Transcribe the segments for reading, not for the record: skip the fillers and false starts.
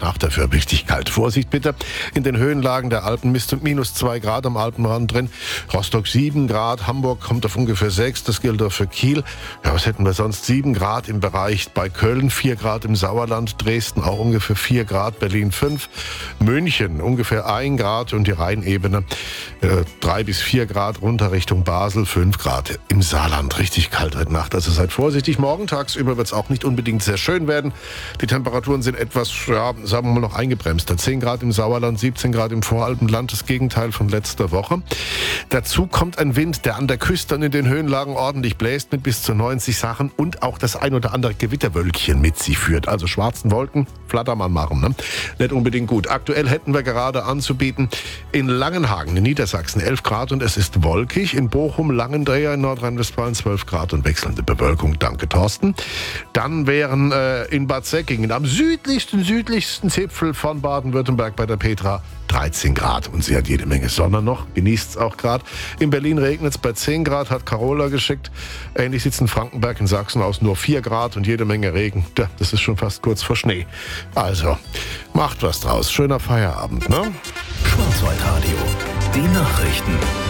Nacht dafür richtig kalt. Vorsicht bitte, in den Höhenlagen der Alpen minus 2 Grad am Alpenrand drin. Rostock 7 Grad, Hamburg kommt auf ungefähr 6, das gilt auch für Kiel. Ja, was hätten wir sonst? 7 Grad im Bereich bei Köln, 4 Grad im Sauerland, Dresden auch ungefähr 4 Grad, Berlin 5, München ungefähr 1 Grad und die Rheinebene 3 bis 4 Grad runter Richtung Basel, 5 Grad im Saarland. Richtig kalt heute Nacht, also seid vorsichtig. Morgen tagsüber wird es auch nicht unbedingt sehr schön werden. Die Temperaturen sind etwas, sagen wir mal, noch eingebremst. 10 Grad im Sauerland, 17 Grad im Voralpenland, das Gegenteil von letzter Woche. Dazu kommt ein Wind, der an der Küste und in den Höhenlagen ordentlich bläst mit bis zu 90 Sachen und auch das ein oder andere Gewitterwölkchen mit sich führt. Also schwarzen Wolken, Flattermann machen, ne? Nicht unbedingt gut. Aktuell hätten wir gerade anzubieten in Langenhagen in Niedersachsen 11 Grad und es ist wolkig. In Bochum, Langendreher in Nordrhein-Westfalen 12 Grad und wechselnde Bewölkung. Danke, Thorsten. Dann wären in Bad Säckingen am südlichsten Zipfel von Baden-Württemberg bei der Petra 13 Grad und sie hat jede Menge Sonne noch, genießt es auch gerade. In Berlin regnet es bei 10 Grad, hat Carola geschickt. Ähnlich sieht es in Frankenberg in Sachsen aus, nur 4 Grad und jede Menge Regen. Ja, das ist schon fast kurz vor Schnee. Also, macht was draus. Schöner Feierabend, ne? Schwarzwaldradio, die Nachrichten.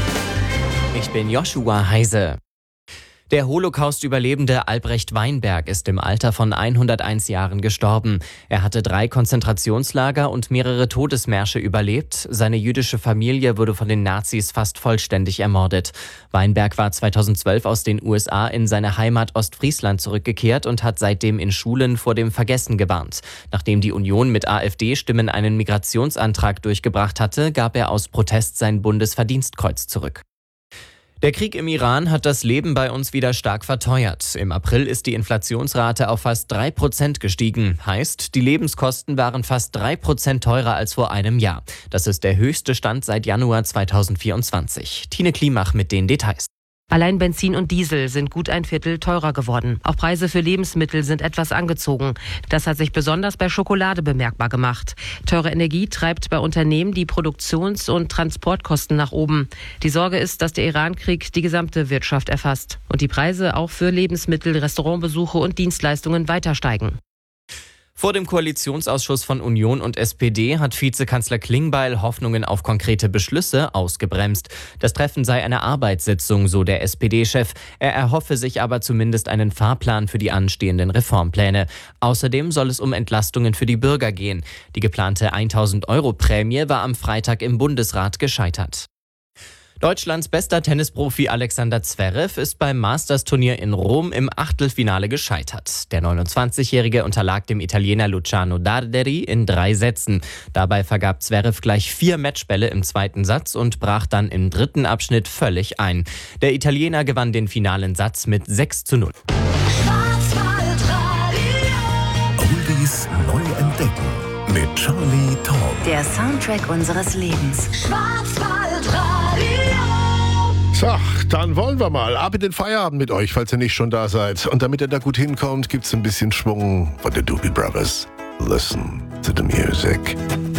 Ich bin Joshua Heise. Der Holocaust-Überlebende Albrecht Weinberg ist im Alter von 101 Jahren gestorben. Er hatte 3 Konzentrationslager und mehrere Todesmärsche überlebt. Seine jüdische Familie wurde von den Nazis fast vollständig ermordet. Weinberg war 2012 aus den USA in seine Heimat Ostfriesland zurückgekehrt und hat seitdem in Schulen vor dem Vergessen gewarnt. Nachdem die Union mit AfD-Stimmen einen Migrationsantrag durchgebracht hatte, gab er aus Protest sein Bundesverdienstkreuz zurück. Der Krieg im Iran hat das Leben bei uns wieder stark verteuert. Im April ist die Inflationsrate auf fast 3% gestiegen. Heißt, die Lebenskosten waren fast 3% teurer als vor einem Jahr. Das ist der höchste Stand seit Januar 2024. Tine Klimach mit den Details. Allein Benzin und Diesel sind gut ein Viertel teurer geworden. Auch Preise für Lebensmittel sind etwas angezogen. Das hat sich besonders bei Schokolade bemerkbar gemacht. Teure Energie treibt bei Unternehmen die Produktions- und Transportkosten nach oben. Die Sorge ist, dass der Iran-Krieg die gesamte Wirtschaft erfasst und die Preise auch für Lebensmittel, Restaurantbesuche und Dienstleistungen weiter steigen. Vor dem Koalitionsausschuss von Union und SPD hat Vizekanzler Klingbeil Hoffnungen auf konkrete Beschlüsse ausgebremst. Das Treffen sei eine Arbeitssitzung, so der SPD-Chef. Er erhoffe sich aber zumindest einen Fahrplan für die anstehenden Reformpläne. Außerdem soll es um Entlastungen für die Bürger gehen. Die geplante 1.000-Euro-Prämie war am Freitag im Bundesrat gescheitert. Deutschlands bester Tennisprofi Alexander Zverev ist beim Masters-Turnier in Rom im Achtelfinale gescheitert. Der 29-Jährige unterlag dem Italiener Luciano Darderi in 3 Sätzen. Dabei vergab Zverev gleich 4 Matchbälle im zweiten Satz und brach dann im dritten Abschnitt völlig ein. Der Italiener gewann den finalen Satz mit 6:0. Oldies neu entdecken mit Charlie Tom. Der Soundtrack unseres Lebens. So, dann wollen wir mal ab in den Feierabend mit euch, falls ihr nicht schon da seid. Und damit ihr da gut hinkommt, gibt's ein bisschen Schwung von den Doobie Brothers. Listen to the music.